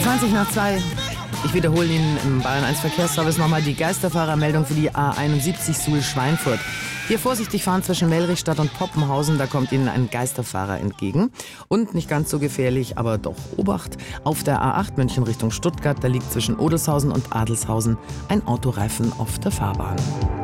20 nach 2. Ich wiederhole Ihnen im Bayern 1 Verkehrsservice nochmal die Geisterfahrermeldung für die A71 Suhl-Schweinfurt. Hier vorsichtig fahren zwischen Mellrichstadt und Poppenhausen, da kommt Ihnen ein Geisterfahrer entgegen. Und nicht ganz so gefährlich, aber doch Obacht. Auf der A8 München Richtung Stuttgart, da liegt zwischen Odelshausen und Adelshausen ein Autoreifen auf der Fahrbahn.